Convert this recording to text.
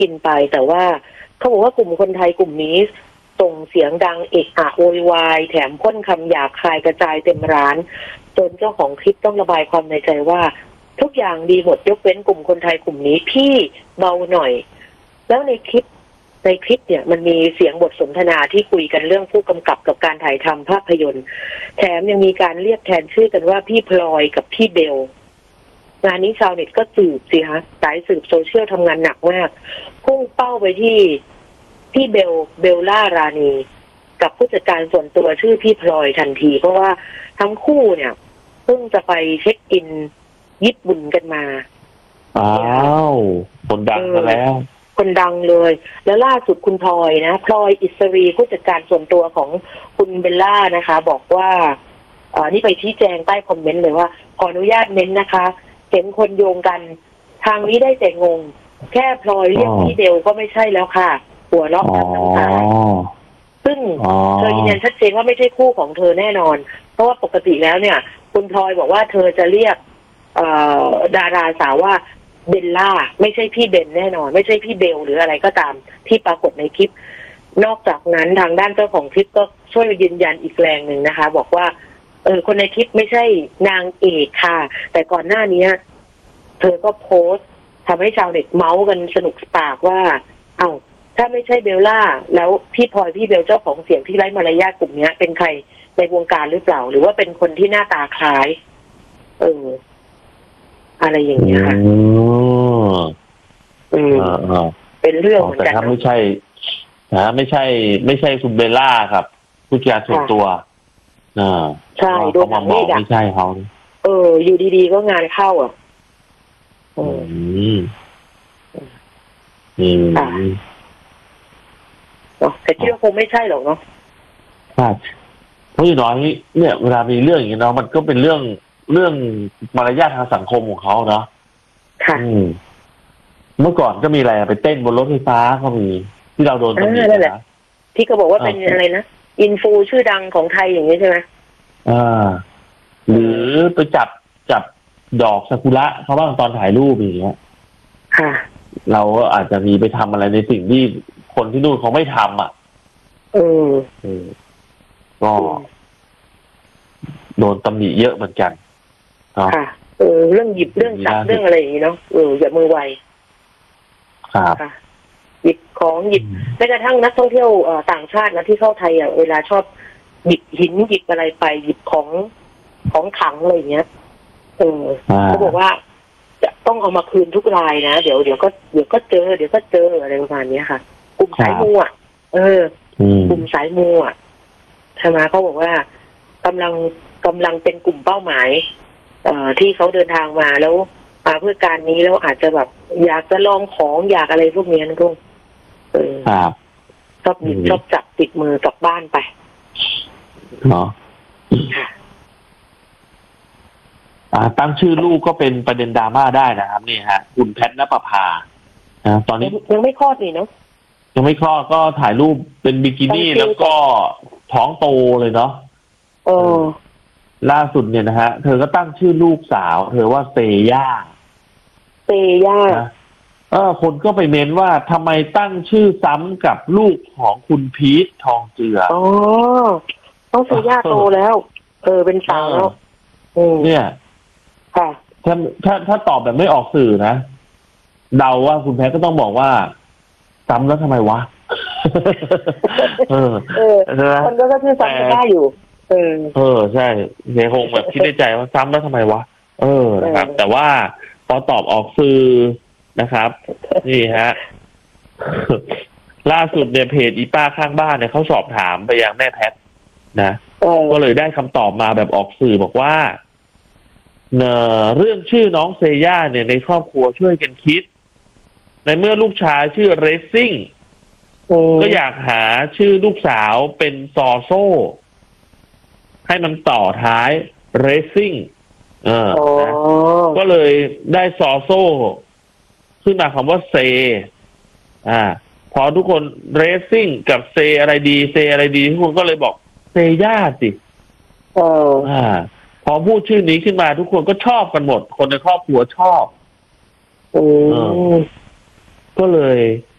กินไปแต่ว่าเขาบอกว่ากลุ่มคนไทยกลุ่มนี้ส่งเสียงดังเอะอะโวยวายแถมพ่นคำหยาบคายกระจายเต็มร้านจนเจ้าของคลิปต้องระบายความในใจว่าทุกอย่างดีหมดยกเว้นกลุ่มคนไทยกลุ่มนี้พี่เบาหน่อยแล้วในคลิปเนี่ยมันมีเสียงบทสนทนาที่คุยกันเรื่องผู้กำกับกับการถ่ายทำภาพยนตร์แถมยังมีการเรียกแทนชื่อกันว่าพี่พลอยกับพี่เบลงานนี้ชาวเน็ตก็สืบสิฮะสายสืบโซเชียลทำงานหนักมากพุ่งเป้าไปที่พี่เบลล่ารานีกับผู้จัดการส่วนตัวชื่อพี่พลอยทันทีเพราะว่าทั้งคู่เนี่ยเพิ่งจะไปเช็คอินญี่ปุ่นกันมาอ้าวคนดังกันแล้วคนดังเลยแล้วล่าสุดคุณพลอยนะพลอยอิสรีผู้จัดการส่วนตัวของคุณเบลล่านะคะบอกว่านี่ไปชี้แจงใต้คอมเมนต์เลยว่าขออนุญาตเน้นนะคะเห็นคนโยงกันทางนี้ได้แต่งงแค่พลอยเรียกพี่เบลก็ไม่ใช่แล้วค่ะหัวเราะทั้งน้ำตาซึ่งเธอยืนยันชัดเจนว่าไม่ใช่คู่ของเธอแน่นอนเพราะว่าปกติแล้วเนี่ยคุณพลอยบอกว่าเธอจะเรียกดาราสาวว่าเบลล่าไม่ใช่พี่เบนแน่นอนไม่ใช่พี่เบลหรืออะไรก็ตามที่ปรากฏในคลิปนอกจากนั้นทางด้านเจ้าของคลิปก็ช่วยยืนยันอีกแรงหนึ่งนะคะบอกว่าคนในคลิปไม่ใช่นางเอกค่ะแต่ก่อนหน้านี้เธอก็โพสต์ทำให้ชาวเน็ตเมาส์กันสนุกปากว่าเอ้าถ้าไม่ใช่เบลล่าแล้วพี่พลอยพี่เบลเจ้าของเสียงที่ไร้มารยาทกลุ่มนี้เป็นใครในวงการหรือเปล่าหรือว่าเป็นคนที่หน้าตาคล้ายอะไรอย่างเงี้ยค่ะเป็นเรื่องเหมือนกันแต่ถ้าไม่ใช่คุณเบลล่าครับผู้จัดการส่วนตัวใช่โดนหนังนี่ไม่ใช่เขาอยู่ดีๆก็งานเข้าแต่คิดว่าคงไม่ใช่หรอกเนาะใช่เพราะอย่างน้อยเนี่ยเวลามีเรื่องอย่างนี้เนาะมันก็เป็นเรื่องมารยาททางสังคมของเขาเนาะค่ะเมื่อก่อนก็มีอะไรไปเต้นบนรถไฟฟ้าก็มีที่เราโดนตำหนินะที่เขาบอกว่าเป็นอะไรนะอินฟูชื่อดังของไทยอย่างนี้ใช่ไหมหรือไปจับดอกซากุระเขาบ้างตอนถ่ายรูปอย่างเงี้ยค่ะเราก็อาจจะมีไปทำอะไรในสิ่งที่คนที่นู่นเขาไม่ทำก็โดนตำหนิเยอะเหมือนกันค่ะเรื่องหยิบเรื่องจับเรื่องอะไรอย่างนี้เนาะอย่ามือไวครับหยิบของหยิบแม้กระทั่งนักท่องเที่ยวต่างชาตินะที่เข้าไทยเวลาชอบหยิบหินหยิบอะไรไปหยิบของขังอะไรอย่างเงี้ยเขาบอกว่าจะต้องเอามาคืนทุกรายนะเดี๋ยวก็เจออะไรประมาณนี้ค่ะกลุ่มสายมูกลุ่มสายมูใช่ไหมเขาบอกว่ากำลังเป็นกลุ่มเป้าหมายที่เขาเดินทางมาแล้วมาเพื่อการนี้แล้วอาจจะแบบอยากจะลองของอยากอะไรพวกนี้นะทุกชอบหยิบชอบจับติดมือกลับบ้านไปเนาะตั้งชื่อลูกก็เป็นประเด็นดราม่าได้นะครับนี่ฮะคุณแพทณปภาตอนนี้ยังไม่คลอดนี่เนาะยังไม่คลอดก็ถ่ายรูปเป็นบิกินี่แล้วก็ท้องโตเลยเนาะล่าสุดเนี่ยนะฮะเธอก็ตั้งชื่อลูกสาวเธอว่าเซย่าคนก็ไปเม้นว่าทำไมตั้งชื่อซ้ำกับลูกของคุณพีททองเจือต้องเซย่าโตแล้วเป็นสาวแล้วเนี่ยค่ะถ้าตอบแบบไม่ออกสื่อนะเดาว่าคุณแพทก็ต้องบอกว่าซ้ำแล้วทำไมวะคนก็ชื่อซ้ำได้อยู่ใช่เฮียคงแบบคิดในใจว่าซ้ำแล้วทำไมวะนะครับแต่ว่าพอตอบออกสื่อนะครับนี่ฮะล่าสุดเนี่ยเพจอีป้าข้างบ้านเนี่ยเขาสอบถามไปยังแม่แพทนะก็เลยได้คำตอบมาแบบออกสื่อบอกว่าเรื่องชื่อน้องเซย่าเนี่ยในครอบครัวช่วยกันคิดในเมื่อลูกชายชื่อเรซซิ่งก็อยากหาชื่อลูกสาวเป็นซอโซ่ให้มันต่อท้าย racing ก็เลยได้ซอโซ่ซึ่งหมายความว่าเซพอทุกคน racing กับเซอะไรดีทุกคนก็เลยบอกเซย่าสิพอพูดชื่อนี้ขึ้นมาทุกคนก็ชอบกันหมดคนในครอบครัวชอบก็เลย